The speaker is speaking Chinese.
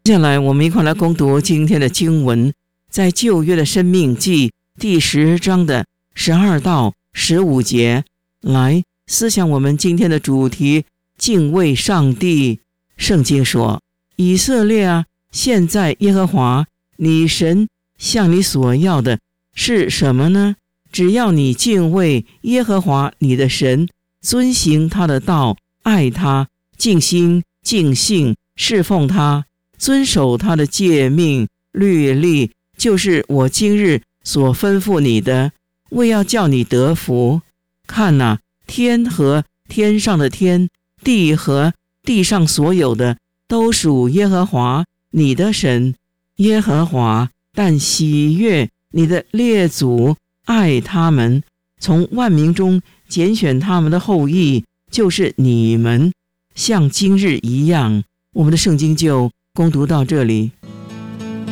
接下来我们一块来攻读今天的经文，在旧约的申命记第10章的12到15节，来思想我们今天的主题，敬畏上帝。圣经说，以色列啊，现在耶和华你神向你所要的是什么呢？只要你敬畏耶和华你的神，遵行他的道，爱他，尽心尽性侍奉他，遵守他的诫命律例，就是我今日所吩咐你的，为要叫你得福。看哪，天和天上的天，地和地上所有的，都属耶和华你的神。耶和华但喜悦你的列祖，爱他们，从万民中拣选他们的后裔，就是你们，像今日一样。我们的圣经就攻读到这里。